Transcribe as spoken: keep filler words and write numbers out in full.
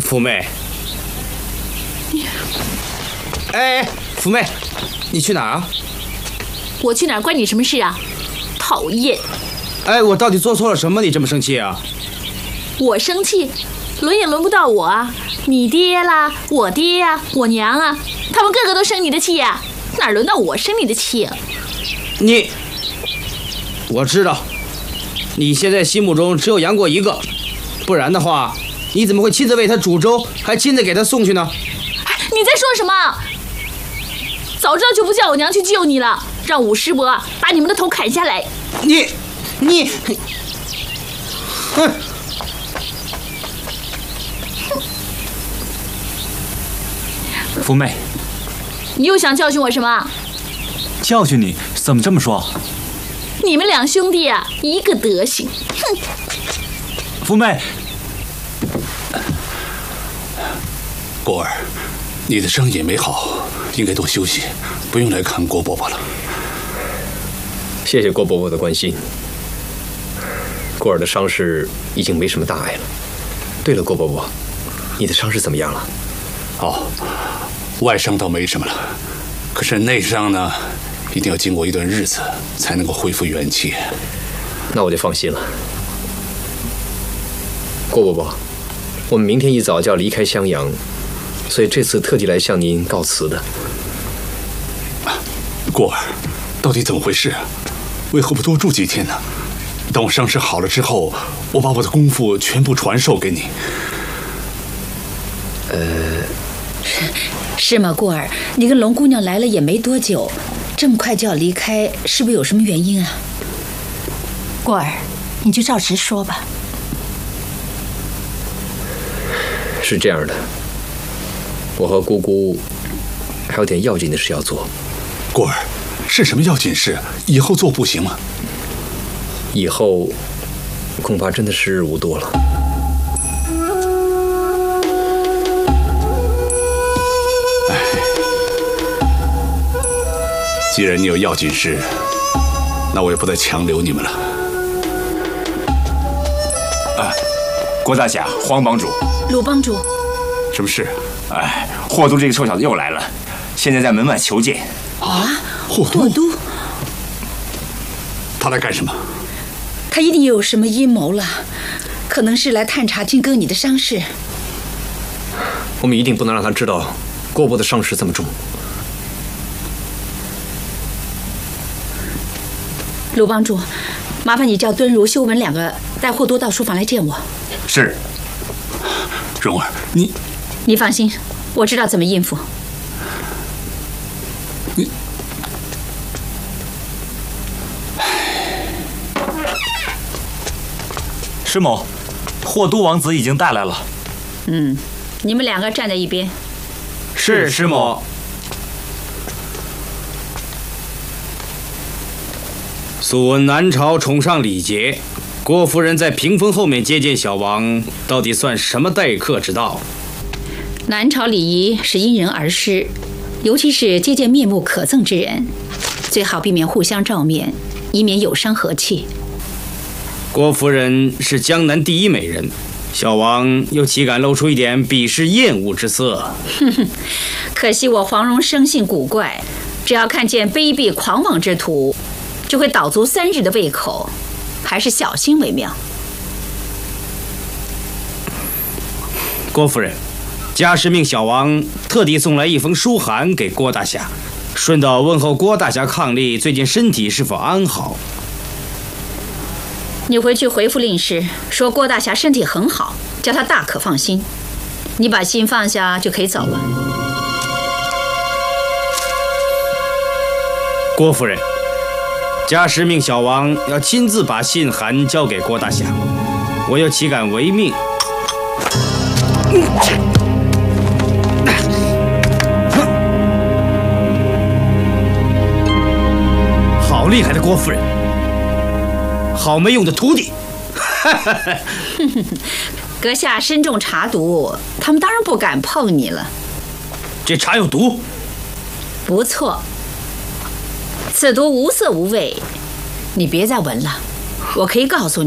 福妹，哎，福妹，你去哪儿啊？ 我去哪儿关你什么事啊？讨厌！ 哎，我到底做错了什么？你这么生气啊？ 我生气，轮也轮不到我啊！你爹啦，我爹呀、啊，我娘啊，他们个个都生你的气呀、啊，哪轮到我生你的气啊？ 你，我知道，你现在心目中只有杨过一个，不然的话，你怎么会亲自为他煮粥，还亲自给他送去呢？ 你在说什么？早知道就不叫我娘去救你了，让武师伯把你们的头砍下来。 你，你，哼！ 福妹， 你又想教训我什么？ 教训你？怎么这么说？ 你们两兄弟啊，一个德行。哼！ 福妹， 果儿，你的伤也没好，应该多休息，不用来看郭伯伯了。 谢谢郭伯伯的关心。过儿的伤势已经没什么大碍了。对了，郭伯伯，你的伤势怎么样了？ 哦，外伤倒没什么了，可是内伤呢，一定要经过一段日子才能够恢复元气。 那我就放心了。郭伯伯，我们明天一早就要离开襄阳，所以这次特地来向您告辞的。 过儿，到底怎么回事啊？为何不多住几天呢？等我伤势好了之后，我把我的功夫全部传授给你。 呃， 是吗，过儿？你跟龙姑娘来了也没多久，这么快就要离开，是不是有什么原因啊？ 过儿，你就照实说吧。 是这样的，我和姑姑还有点要紧的事要做。 过儿，是什么要紧事？以后做不行吗？ 以后恐怕真的时日无多了。 哎，既然你有要紧事，那我也不再强留你们了。 啊，郭大侠，黄帮主， 鲁帮主， 什么事？ 哎，霍都这个臭小子又来了，现在在门外求见。 啊， 霍都， 霍都， 他来干什么？ 他一定有什么阴谋了，可能是来探查金哥你的伤势。 我们一定不能让他知道郭伯的伤势这么重。 鲁帮主，麻烦你叫敦如、修文两个带霍都到书房来见我。 是。 蓉儿，你你放心，我知道怎么应付。 你， 师母，霍都王子已经带来了。 嗯，你们两个站在一边。 是师母。素闻南朝崇尚礼节，郭夫人在屏风后面接见小王，到底算什么待客之道？ 南朝礼仪是因人而施，尤其是接见面目可憎之人，最好避免互相照面，以免有伤和气。 郭夫人是江南第一美人，小王又岂敢露出一点鄙视厌恶之色？ 哼哼，可惜我黄蓉生性古怪，只要看见卑鄙狂妄之徒，就会倒足三日的胃口，还是小心为妙。 郭夫人，家师命小王特地送来一封书函给郭大侠，顺道问候郭大侠伉俪最近身体是否安好。 你回去回复令师，说郭大侠身体很好，叫他大可放心。你把心放下就可以走了。 郭夫人，家师命小王要亲自把信函交给郭大侠，我又岂敢违命？好厉害的郭夫人，好没用的徒弟！ 阁下身中茶毒，他们当然不敢碰你了。 这茶有毒？ 不错，此毒无色无味，你别再闻了。我可以告诉你。